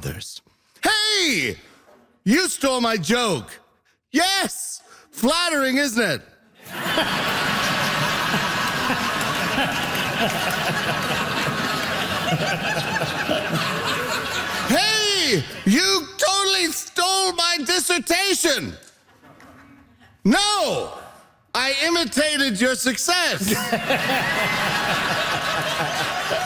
others. Hey! You stole my joke. Yes! Flattering, isn't it? Hey! You totally stole my dissertation. No! I imitated your success.